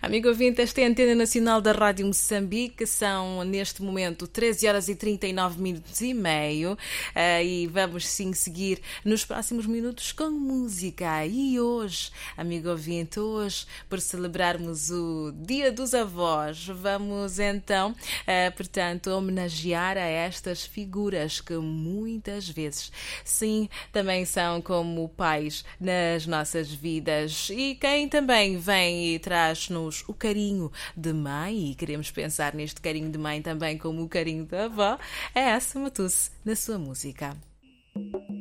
Amigo ouvinte, esta é a Antena Nacional da Rádio Moçambique, são neste momento 13 horas e 39 minutos e meio e vamos sim seguir nos próximos minutos com música. E hoje, amigo ouvinte, hoje, por celebrarmos o Dia dos Avós, vamos então, portanto, homenagear a estas figuras que muitas vezes, sim, também são como pais nas nossas vidas e quem também vem e traz-nos o carinho de mãe, e queremos pensar neste carinho de mãe também como o carinho da avó, é essa Matusse na sua música.